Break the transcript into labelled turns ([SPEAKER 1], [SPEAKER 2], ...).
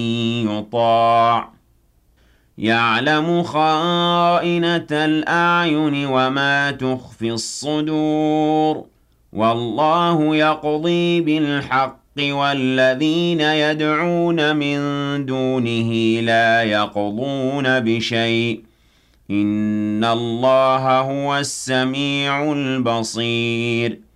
[SPEAKER 1] يطاع يعلم خائنة الأعين وما تخفي الصدور والله يقضي بالحق والذين يدعون من دونه لا يقضون بشيء إن الله هو السميع البصير